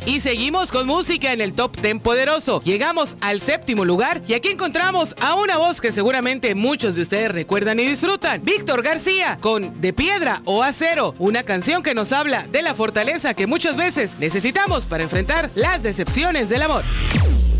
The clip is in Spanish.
Y seguimos con música en el Top 10 Poderoso. Llegamos al 7º lugar y aquí encontramos a una voz que seguramente muchos de ustedes recuerdan y disfrutan. Víctor García con De Piedra o Acero, una canción que nos habla de la fortaleza que muchas veces necesitamos para enfrentar las decepciones del amor.